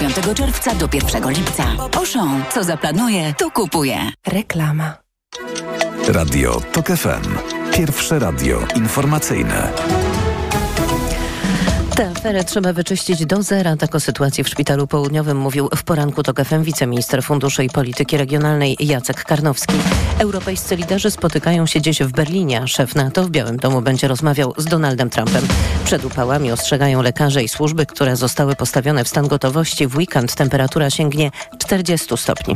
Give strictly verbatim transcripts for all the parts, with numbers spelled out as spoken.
piątego czerwca do pierwszego lipca. Auchan. Co zaplanuje, to kupuje. Reklama. Radio TOK F M. Pierwsze radio informacyjne. Tę aferę trzeba wyczyścić do zera. Tak o sytuacji w Szpitalu Południowym mówił w poranku TOK F M wiceminister funduszy i polityki regionalnej Jacek Karnowski. Europejscy liderzy spotykają się dziś w Berlinie, a szef NATO w Białym Domu będzie rozmawiał z Donaldem Trumpem. Przed upałami ostrzegają lekarze i służby, które zostały postawione w stan gotowości. W weekend temperatura sięgnie czterdziestu stopni.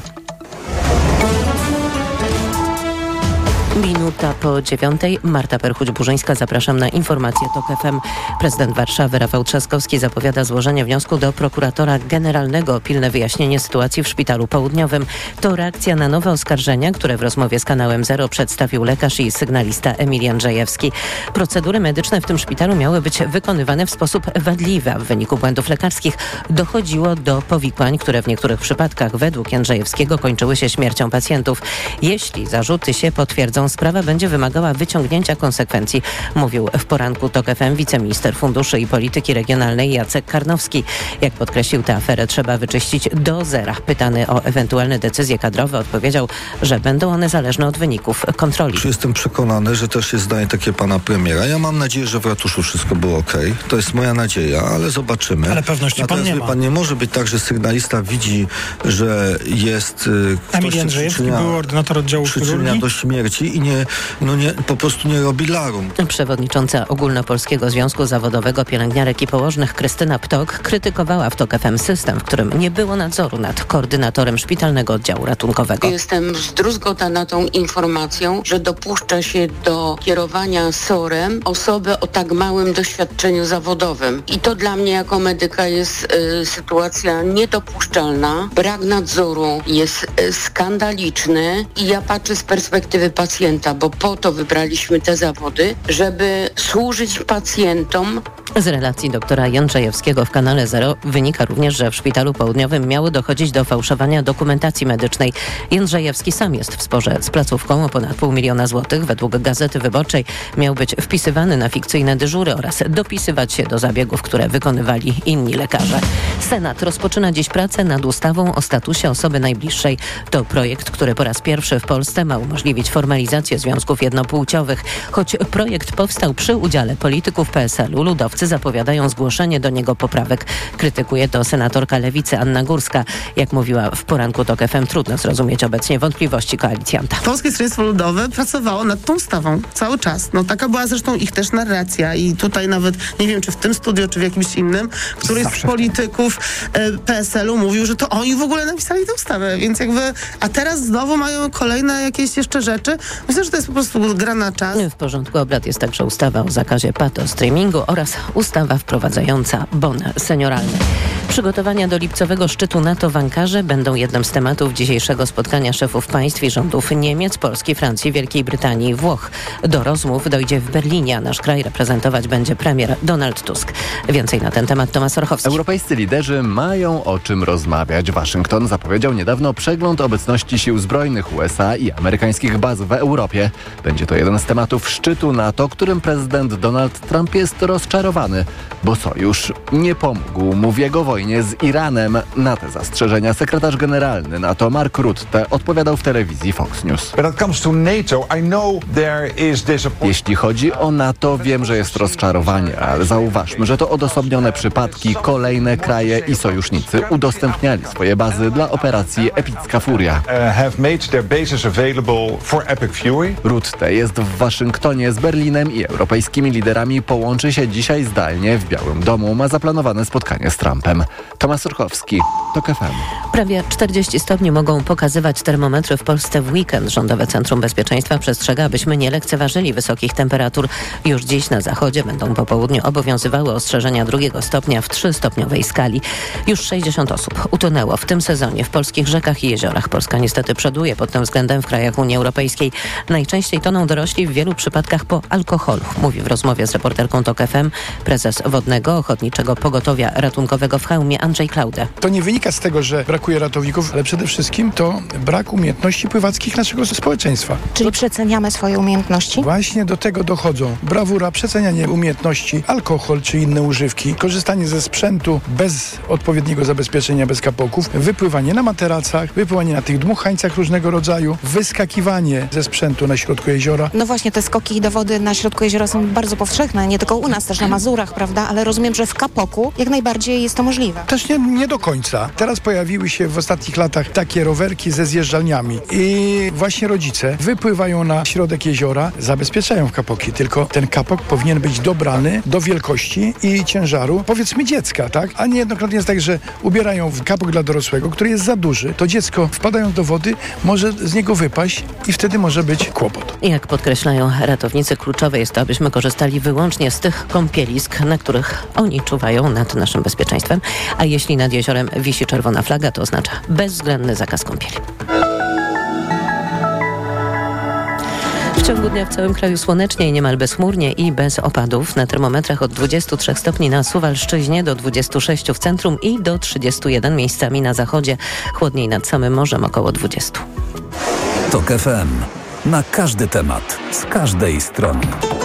Minuta po dziewiątej. Marta Perchuć-Burzyńska. Zapraszam na informację TOK F M. Prezydent Warszawy Rafał Trzaskowski zapowiada złożenie wniosku do prokuratora generalnego o pilne wyjaśnienie sytuacji w Szpitalu Południowym. To reakcja na nowe oskarżenia, które w rozmowie z kanałem Zero przedstawił lekarz i sygnalista Emil Jędrzejewski. Procedury medyczne w tym szpitalu miały być wykonywane w sposób wadliwy, a w wyniku błędów lekarskich dochodziło do powikłań, które w niektórych przypadkach według Jędrzejewskiego kończyły się śmiercią pacjentów. Jeśli zarzuty się potwierdzą, sprawa będzie wymagała wyciągnięcia konsekwencji, mówił w poranku TOK F M wiceminister funduszy i polityki regionalnej Jacek Karnowski. Jak podkreślił, tę aferę trzeba wyczyścić do zera. Pytany o ewentualne decyzje kadrowe odpowiedział, że będą one zależne od wyników kontroli. Jestem przekonany, że też jest zdanie takie pana premiera. Ja mam nadzieję, że w ratuszu wszystko było okej. Okay. To jest moja nadzieja, ale zobaczymy. Ale pewności pan nie ma. Pan nie może być tak, że sygnalista widzi, że jest y, Emil Jędrzejewski był ordynator oddziału przyczynia do śmierci i nie, no nie, po prostu nie robi larum. Przewodnicząca Ogólnopolskiego Związku Zawodowego Pielęgniarek i Położnych Krystyna Ptok krytykowała w TOK F M system, w którym nie było nadzoru nad koordynatorem szpitalnego oddziału ratunkowego. Jestem zdruzgotana tą informacją, że dopuszcza się do kierowania sorem osoby o tak małym doświadczeniu zawodowym. I to dla mnie jako medyka jest y, sytuacja niedopuszczalna. Brak nadzoru jest y, skandaliczny i ja patrzę z perspektywy pacjenta, bo po to wybraliśmy te zawody, żeby służyć pacjentom. Z relacji doktora Jędrzejewskiego w kanale Zero wynika również, że w Szpitalu Południowym miało dochodzić do fałszowania dokumentacji medycznej. Jędrzejewski sam jest w sporze z placówką o ponad pół miliona złotych. Według Gazety Wyborczej miał być wpisywany na fikcyjne dyżury oraz dopisywać się do zabiegów, które wykonywali inni lekarze. Senat rozpoczyna dziś pracę nad ustawą o statusie osoby najbliższej. To projekt, który po raz pierwszy w Polsce ma umożliwić formalizację związków jednopłciowych. Choć projekt powstał przy udziale polityków P S L u, ludowcy zapowiadają zgłoszenie do niego poprawek. Krytykuje to senatorka Lewicy Anna Górska. Jak mówiła w poranku TOK F M, trudno zrozumieć obecnie wątpliwości koalicjanta. Polskie Stronnictwo Ludowe pracowało nad tą ustawą cały czas. No taka była zresztą ich też narracja i tutaj nawet, nie wiem czy w tym studiu, czy w jakimś innym, któryś Zawsze z polityków e, P S L u mówił, że to oni w ogóle napisali tę ustawę, więc jakby, a teraz znowu mają kolejne jakieś jeszcze rzeczy. Myślę, że to jest po prostu gra na czas. W porządku obrad jest także ustawa o zakazie patostreamingu oraz ustawa wprowadzająca bon senioralny. Przygotowania do lipcowego szczytu NATO w Ankarze będą jednym z tematów dzisiejszego spotkania szefów państw i rządów Niemiec, Polski, Francji, Wielkiej Brytanii i Włoch. Do rozmów dojdzie w Berlinie, a nasz kraj reprezentować będzie premier Donald Tusk. Więcej na ten temat Tomasz Orchowski. Europejscy liderzy mają o czym rozmawiać. Waszyngton zapowiedział niedawno przegląd obecności sił zbrojnych U S A i amerykańskich baz w Europie. Będzie to jeden z tematów szczytu NATO, którym prezydent Donald Trump jest rozczarowany, bo sojusz nie pomógł mu w jego wojnie z Iranem. Na te zastrzeżenia sekretarz generalny NATO Mark Rutte odpowiadał w telewizji Fox News. Jeśli chodzi o NATO, wiem, że jest rozczarowanie, ale zauważmy, że to odosobnione przypadki. Kolejne kraje i sojusznicy udostępniali swoje bazy dla operacji Epicka Furia. Rutte jest w Waszyngtonie z Berlinem i europejskimi liderami. Połączy się dzisiaj zdalnie w Białym Domu. Ma zaplanowane spotkanie z Trumpem. Tomasz Orchowski, TOK F M. Prawie czterdzieści stopni mogą pokazywać termometry w Polsce w weekend. Rządowe Centrum Bezpieczeństwa przestrzega, abyśmy nie lekceważyli wysokich temperatur. Już dziś na zachodzie będą po południu obowiązywały ostrzeżenia drugiego stopnia w trzystopniowej skali. Już sześćdziesiąt osób utonęło w tym sezonie w polskich rzekach i jeziorach. Polska niestety przoduje pod tym względem w krajach Unii Europejskiej. Najczęściej toną dorośli, w wielu przypadkach po alkoholu, mówi w rozmowie z reporterką TOK F M prezes Wodnego Ochotniczego Pogotowia Ratunkowego w Chełmie. Andrzej Klaude. To nie wynika z tego, że brakuje ratowników, ale przede wszystkim to brak umiejętności pływackich naszego społeczeństwa. Czyli przeceniamy swoje umiejętności? Właśnie do tego dochodzą. Brawura, przecenianie umiejętności, alkohol czy inne używki, korzystanie ze sprzętu bez odpowiedniego zabezpieczenia, bez kapoków, wypływanie na materacach, wypływanie na tych dmuchańcach różnego rodzaju, wyskakiwanie ze sprzętu na środku jeziora. No właśnie, te skoki do wody na środku jeziora są bardzo powszechne, nie tylko u nas, też na Mazurach, prawda? Ale rozumiem, że w Kapoku jak najbardziej jest to możliwe. Też nie, nie do końca. Teraz pojawiły się w ostatnich latach takie rowerki ze zjeżdżalniami i właśnie rodzice wypływają na środek jeziora, zabezpieczają w kapoki, tylko ten kapok powinien być dobrany do wielkości i ciężaru, powiedzmy dziecka, tak? A niejednokrotnie jest tak, że ubierają w kapok dla dorosłego, który jest za duży, to dziecko wpadając do wody może z niego wypaść i wtedy może być kłopot. Jak podkreślają ratownicy, kluczowe jest to, abyśmy korzystali wyłącznie z tych kąpielisk, na których oni czuwają nad naszym bezpieczeństwem, a jeśli nad jeziorem wisi czerwona flaga, to oznacza bezwzględny zakaz kąpieli. W ciągu dnia w całym kraju słonecznie i niemal bezchmurnie i bez opadów. Na termometrach od dwudziestu trzech stopni na Suwalszczyźnie do dwudziestu sześciu w centrum i do trzydziestu jeden miejscami na zachodzie. Chłodniej nad samym morzem około dwudziestu. TOK F M. Na każdy temat, z każdej strony.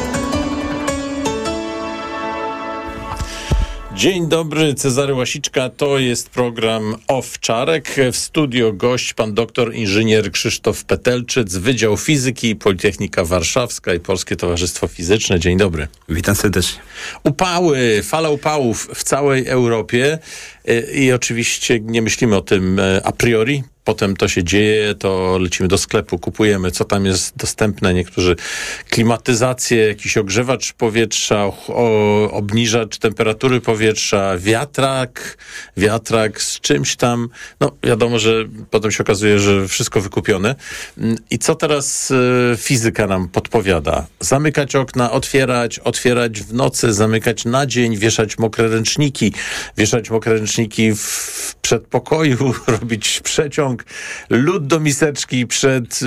Dzień dobry, Cezary Łasiczka, to jest program Owczarek. W studio gość pan doktor inżynier Krzysztof Petelczyc, Wydział Fizyki, Politechnika Warszawska i Polskie Towarzystwo Fizyczne. Dzień dobry. Witam serdecznie. Upały, fala upałów w całej Europie i, i oczywiście nie myślimy o tym a priori. Potem to się dzieje, to lecimy do sklepu, kupujemy, co tam jest dostępne. Niektórzy klimatyzację, jakiś ogrzewacz powietrza, o, obniżacz temperatury powietrza, wiatrak, wiatrak z czymś tam. No wiadomo, że potem się okazuje, że wszystko wykupione. I co teraz y, fizyka nam podpowiada? Zamykać okna, otwierać, otwierać w nocy, zamykać na dzień, wieszać mokre ręczniki, wieszać mokre ręczniki w przedpokoju, robić przeciąg, lód do miseczki przed...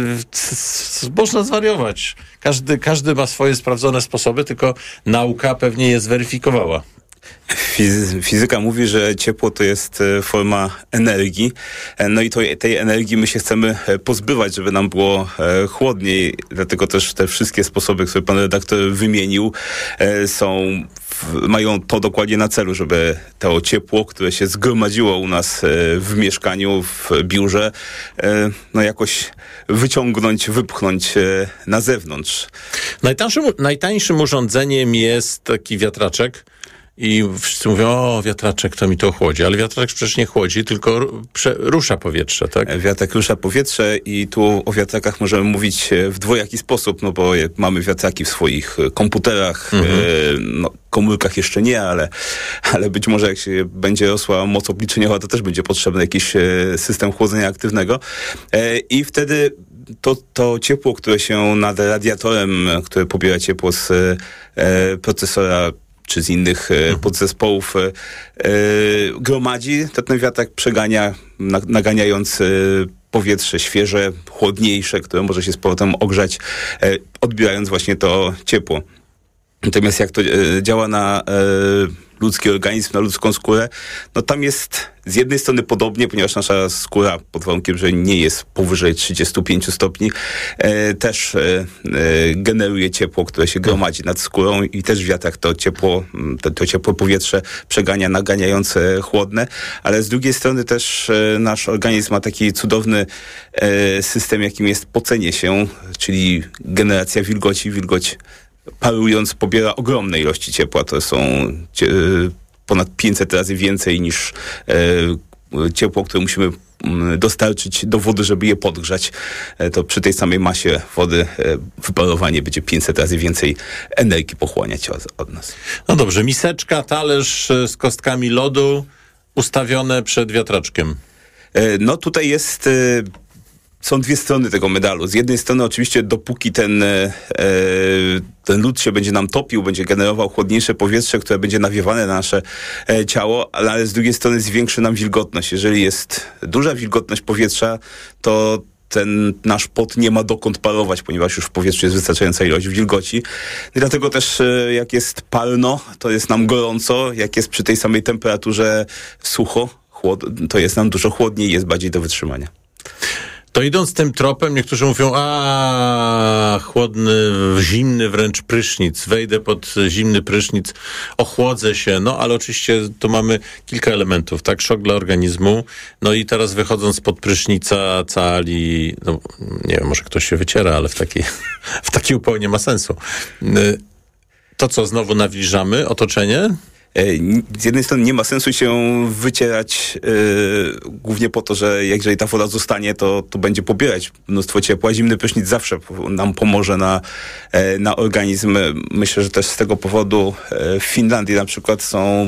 Można zwariować. Każdy, każdy ma swoje sprawdzone sposoby, tylko nauka pewnie je zweryfikowała. Fizy- fizyka mówi, że ciepło to jest forma energii, no i to, tej energii my się chcemy pozbywać, żeby nam było chłodniej, dlatego też te wszystkie sposoby, które pan redaktor wymienił, są, mają to dokładnie na celu, żeby to ciepło, które się zgromadziło u nas w mieszkaniu, w biurze, no jakoś wyciągnąć, wypchnąć na zewnątrz. Najtańszym, najtańszym urządzeniem jest taki wiatraczek. I wszyscy mówią, o, wiatraczek to mi to chłodzi, ale wiatraczek przecież nie chłodzi, tylko prze, rusza powietrze, tak? Wiatrak rusza powietrze i tu o wiatrakach możemy mówić w dwojaki sposób, no bo mamy wiatraki w swoich komputerach, mhm. e, no, komórkach jeszcze nie, ale, ale być może jak się będzie rosła moc obliczeniowa, to też będzie potrzebny jakiś system chłodzenia aktywnego e, i wtedy to, to ciepło, które się nad radiatorem, które pobiera ciepło z e, procesora czy z innych e, podzespołów e, e, gromadzi, to ten wiatrak przegania, na, naganiając e, powietrze świeże, chłodniejsze, które może się z powrotem ogrzać, e, odbierając właśnie to ciepło. Natomiast jak to e, działa na e, ludzki organizm, na ludzką skórę, no tam jest z jednej strony podobnie, ponieważ nasza skóra, pod warunkiem, że nie jest powyżej trzydziestu pięciu stopni, e, też e, e, generuje ciepło, które się gromadzi nad skórą i też wiatrak to ciepło, to, to ciepłe powietrze przegania, naganiając e, chłodne, ale z drugiej strony też e, nasz organizm ma taki cudowny e, system, jakim jest pocenie się, czyli generacja wilgoci, wilgoć parując pobiera ogromne ilości ciepła. To są cie, ponad pięćset razy więcej niż e, ciepło, które musimy m, dostarczyć do wody, żeby je podgrzać. E, to przy tej samej masie wody e, wyparowanie będzie pięćset razy więcej energii pochłaniać od, od nas. No dobrze, miseczka, talerz z kostkami lodu ustawione przed wiatraczkiem. E, no tutaj jest... E, Są dwie strony tego medalu. Z jednej strony oczywiście dopóki ten, e, ten lód się będzie nam topił, będzie generował chłodniejsze powietrze, które będzie nawiewane na nasze e, ciało, ale, ale z drugiej strony zwiększy nam wilgotność. Jeżeli jest duża wilgotność powietrza, to ten nasz pot nie ma dokąd parować, ponieważ już w powietrzu jest wystarczająca ilość wilgoci. I dlatego też jak jest palno, to jest nam gorąco, jak jest przy tej samej temperaturze sucho, chłod, to jest nam dużo chłodniej i jest bardziej do wytrzymania. To idąc tym tropem, niektórzy mówią, a chłodny, zimny wręcz prysznic, wejdę pod zimny prysznic, ochłodzę się, no ale oczywiście tu mamy kilka elementów, tak, szok dla organizmu, no i teraz wychodząc pod prysznica cali, no nie wiem, może ktoś się wyciera, ale w takiej, w takiej upał nie ma sensu. To co, znowu nawilżamy otoczenie? Z jednej strony nie ma sensu się wycierać yy, głównie po to, że jeżeli ta woda zostanie, to, to będzie pobierać mnóstwo ciepła. Zimny prysznic zawsze nam pomoże na, e, na organizm. Myślę, że też z tego powodu e, w Finlandii na przykład są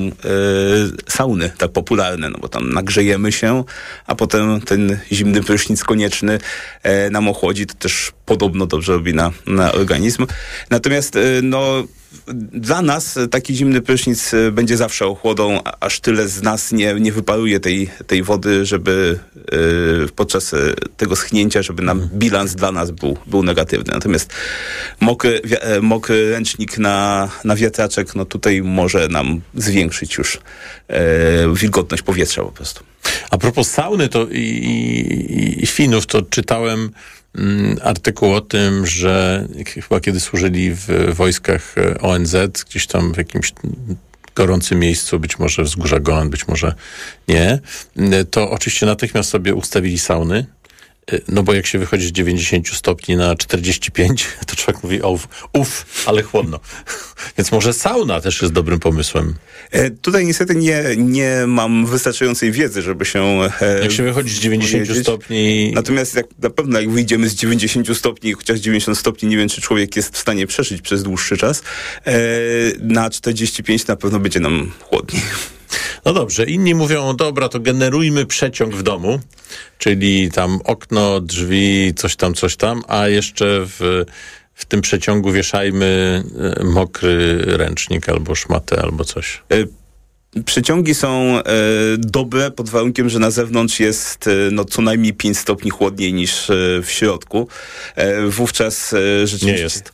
e, sauny tak popularne, no bo tam nagrzejemy się, a potem ten zimny prysznic konieczny e, nam ochłodzi. To też podobno dobrze robi na, na organizm. Natomiast e, no dla nas taki zimny prysznic będzie zawsze ochłodą, aż tyle z nas nie, nie wyparuje tej, tej wody, żeby yy, podczas tego schnięcia, żeby nam bilans dla nas był, był negatywny. Natomiast mokry, wi- mokry ręcznik na, na wiatraczek, no tutaj może nam zwiększyć już yy, wilgotność powietrza po prostu. A propos sauny to i, i, i Finów, to czytałem artykuł o tym, że chyba kiedy służyli w wojskach O N Z, gdzieś tam w jakimś gorącym miejscu, być może wzgórza Golan, być może nie, to oczywiście natychmiast sobie ustawili sauny, no bo jak się wychodzi z dziewięćdziesiąt stopni na czterdzieści pięć, to człowiek mówi, uf, uf, ale chłodno. Więc może sauna też jest dobrym pomysłem. E, tutaj niestety nie, nie mam wystarczającej wiedzy, żeby się... E, jak się wychodzi z dziewięćdziesiąt stopni... Natomiast jak, na pewno jak wyjdziemy z dziewięćdziesiąt stopni, chociaż dziewięćdziesiąt stopni nie wiem, czy człowiek jest w stanie przeżyć przez dłuższy czas, e, na czterdzieści pięć na pewno będzie nam chłodniej. No dobrze, inni mówią, dobra, to generujmy przeciąg w domu, czyli tam okno, drzwi, coś tam, coś tam, a jeszcze w, w tym przeciągu wieszajmy mokry ręcznik albo szmatę, albo coś. Przeciągi są e, dobre pod warunkiem, że na zewnątrz jest e, no, co najmniej pięć stopni chłodniej niż e, w środku. E, wówczas e, rzeczywiście... Nie jest.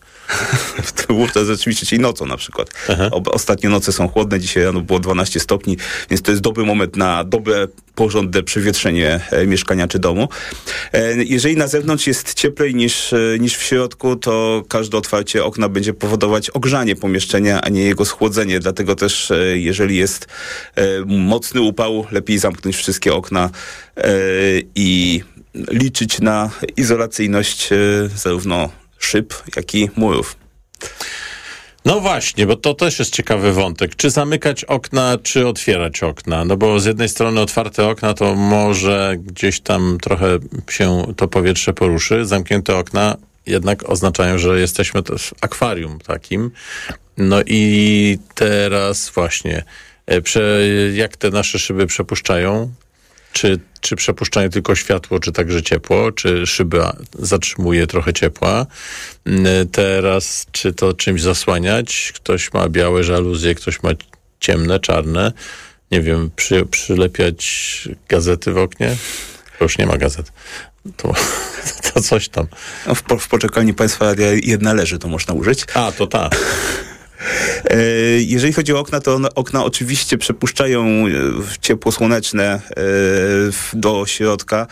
Wówczas rzeczywiście, czyli nocą na przykład. O, ostatnie noce są chłodne, dzisiaj rano było dwanaście stopni, więc to jest dobry moment na dobre, porządne przewietrzenie e, mieszkania czy domu. E, jeżeli na zewnątrz jest cieplej niż, e, niż w środku, to każde otwarcie okna będzie powodować ogrzanie pomieszczenia, a nie jego schłodzenie. Dlatego też, e, jeżeli jest e, mocny upał, lepiej zamknąć wszystkie okna e, i liczyć na izolacyjność e, zarówno szyb, jak i murów. No właśnie, bo to też jest ciekawy wątek. Czy zamykać okna, czy otwierać okna? No bo z jednej strony otwarte okna to może gdzieś tam trochę się to powietrze poruszy. Zamknięte okna jednak oznaczają, że jesteśmy też w akwarium takim. No i teraz właśnie, jak te nasze szyby przepuszczają? Czy, czy przepuszczają tylko światło, czy także ciepło? Czy szyba zatrzymuje trochę ciepła? Teraz, czy to czymś zasłaniać? Ktoś ma białe żaluzje, ktoś ma ciemne, czarne. Nie wiem, przy, przylepiać gazety w oknie? To już nie ma gazet. To, to coś tam. No w, w poczekalni państwa jedna leży, to można użyć. A, to ta. Jeżeli chodzi o okna, to okna oczywiście przepuszczają ciepło słoneczne do środka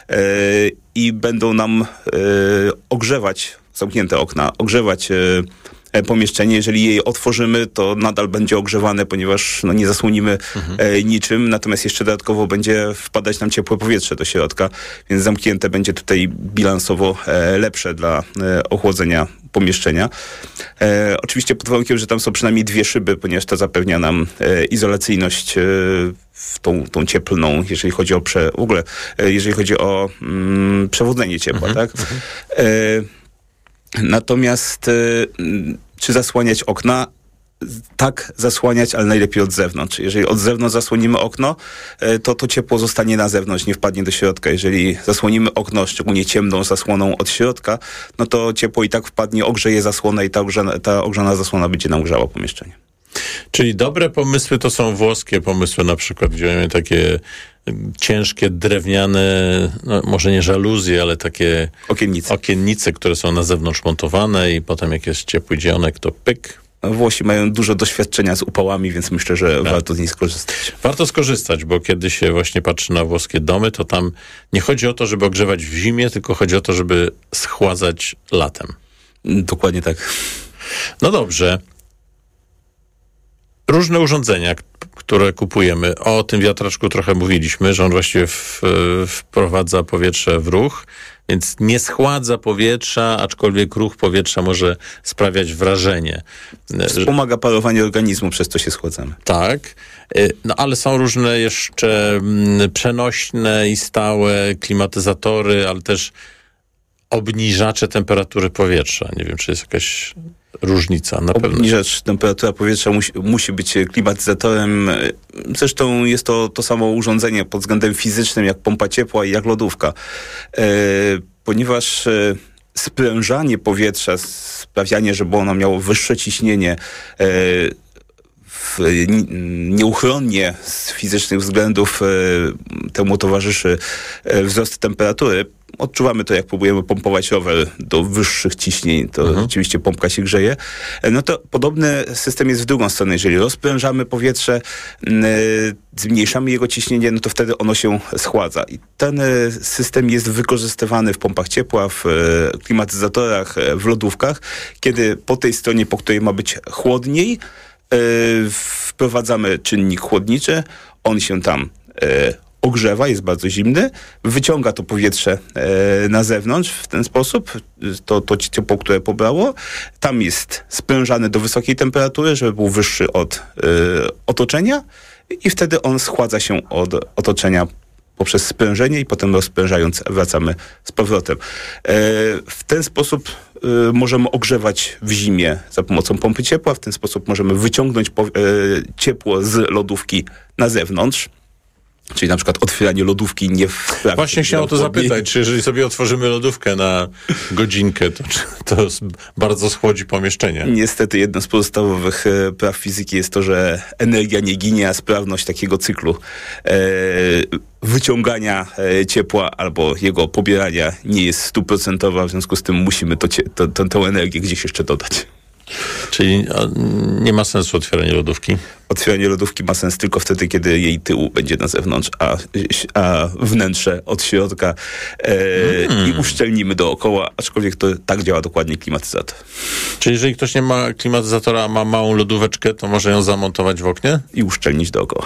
i będą nam ogrzewać, zamknięte okna, ogrzewać pomieszczenie. Jeżeli je otworzymy, to nadal będzie ogrzewane, ponieważ no, nie zasłonimy mhm. e, niczym, natomiast jeszcze dodatkowo będzie wpadać nam ciepłe powietrze do środka, więc zamknięte będzie tutaj bilansowo e, lepsze dla e, ochłodzenia pomieszczenia. E, oczywiście pod warunkiem, że tam są przynajmniej dwie szyby, ponieważ to zapewnia nam e, izolacyjność e, w tą, tą cieplną, jeżeli chodzi o prze, w ogóle, e, jeżeli chodzi o mm, przewodzenie ciepła, mhm. tak? Mhm. E, Natomiast y, czy zasłaniać okna? Tak, zasłaniać, ale najlepiej od zewnątrz. Jeżeli od zewnątrz zasłonimy okno, y, to to ciepło zostanie na zewnątrz, nie wpadnie do środka. Jeżeli zasłonimy okno, szczególnie ciemną zasłoną od środka, no to ciepło i tak wpadnie, ogrzeje zasłonę i ta ogrzana, ta ogrzana zasłona będzie nam grzała pomieszczenie. Czyli dobre pomysły to są włoskie pomysły, na przykład, gdzie mamy takie ciężkie, drewniane, no może nie żaluzje, ale takie okiennice. okiennice, które są na zewnątrz montowane i potem jak jest ciepły dzionek, to pyk. Włosi mają dużo doświadczenia z upałami, więc myślę, że tak. warto z nich skorzystać. Warto skorzystać, bo kiedy się właśnie patrzy na włoskie domy, to tam nie chodzi o to, żeby ogrzewać w zimie, tylko chodzi o to, żeby schładzać latem. Dokładnie tak. No dobrze. Różne urządzenia, które kupujemy. O tym wiatraczku trochę mówiliśmy, że on właściwie w, wprowadza powietrze w ruch, więc nie schładza powietrza, aczkolwiek ruch powietrza może sprawiać wrażenie. Wspomaga parowanie organizmu, przez to się schładzamy. Tak, no ale są różne jeszcze przenośne i stałe klimatyzatory, ale też obniżacze temperatury powietrza. Nie wiem, czy jest jakaś różnica. Na pewno. Obniżacz temperatura powietrza musi, musi być klimatyzatorem. Zresztą jest to to samo urządzenie pod względem fizycznym jak pompa ciepła i jak lodówka. E, ponieważ e, sprężanie powietrza, sprawianie, żeby ono miało wyższe ciśnienie, e, w, nieuchronnie z fizycznych względów e, temu towarzyszy e, wzrost temperatury. Odczuwamy to, jak próbujemy pompować rower do wyższych ciśnień, to mhm. rzeczywiście pompka się grzeje. No to podobny system jest w drugą stronę. Jeżeli rozprężamy powietrze, yy, zmniejszamy jego ciśnienie, no to wtedy ono się schładza. I ten yy, system jest wykorzystywany w pompach ciepła, w yy, klimatyzatorach, yy, w lodówkach, kiedy po tej stronie, po której ma być chłodniej, yy, wprowadzamy czynnik chłodniczy, on się tam yy, ogrzewa, jest bardzo zimny, wyciąga to powietrze e, na zewnątrz w ten sposób, to, to ciepło, które pobrało, tam jest sprężany do wysokiej temperatury, żeby był wyższy od e, otoczenia i wtedy on schładza się od otoczenia poprzez sprężenie i potem rozprężając wracamy z powrotem. E, w ten sposób e, możemy ogrzewać w zimie za pomocą pompy ciepła, w ten sposób możemy wyciągnąć po, e, ciepło z lodówki na zewnątrz. Czyli na przykład otwieranie lodówki nie w sprawie. Właśnie chciałem o to zapytać, czy jeżeli sobie otworzymy lodówkę na godzinkę, to, to bardzo schłodzi pomieszczenie? Niestety jedno z podstawowych e, praw fizyki jest to, że energia nie ginie, a sprawność takiego cyklu e, wyciągania e, ciepła albo jego pobierania nie jest stuprocentowa, w związku z tym musimy to, to, to, tę energię gdzieś jeszcze dodać. Czyli nie ma sensu otwieranie lodówki? Otwieranie lodówki ma sens tylko wtedy, kiedy jej tył będzie na zewnątrz, a, a wnętrze od środka e, mm. i uszczelnimy dookoła, aczkolwiek to tak działa dokładnie klimatyzator. Czyli jeżeli ktoś nie ma klimatyzatora, a ma małą lodóweczkę, to może ją zamontować w oknie? I uszczelnić dookoła.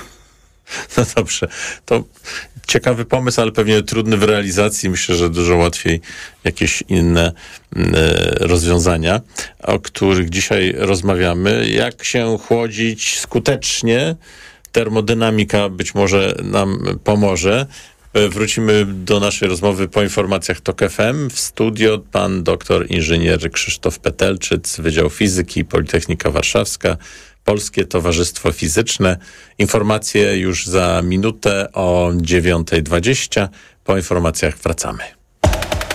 No dobrze, to ciekawy pomysł, ale pewnie trudny w realizacji. Myślę, że dużo łatwiej jakieś inne e, rozwiązania, o których dzisiaj rozmawiamy. Jak się chłodzić skutecznie? Termodynamika być może nam pomoże. Wrócimy do naszej rozmowy po informacjach TOK F M. W studio pan doktor inżynier Krzysztof Petelczyc, Wydział Fizyki, Politechnika Warszawska, Polskie Towarzystwo Fizyczne. Informacje już za minutę o dziewiąta dwadzieścia. Po informacjach wracamy.